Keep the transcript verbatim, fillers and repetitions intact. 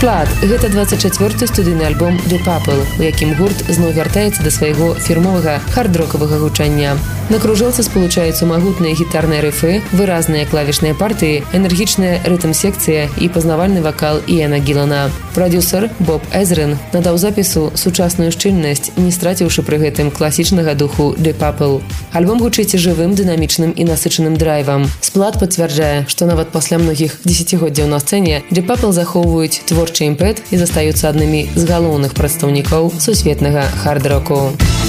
Сплат – гэта двадцать чацвёрты студыйны альбом The Purple, у якім гурт зноў вяртаецца да свайго фірмовага хард-рокавага гучання. На кружэлцы спалучаюцца магутныя гітарныя рыфы, выразныя клавішныя партыі, энергічная рытм-секцыя і пазнавальны вакал Іэна Гілана. Прадюсер Боб Эзрин надаў запісу сучасную шчыльнасць, не страціўшы пры гэтым класічнага духу The Purple. Альбом гучыць жывым, дынамічным і насычаным драйвам. Сплат пацвярджае, што нават пасля многіх дзесяцігоддзяў на сцэне The Purple захоўваюць творчы імпэт і застаюцца аднымі з галоўных прадстаўнікоў сусветнага хард-року.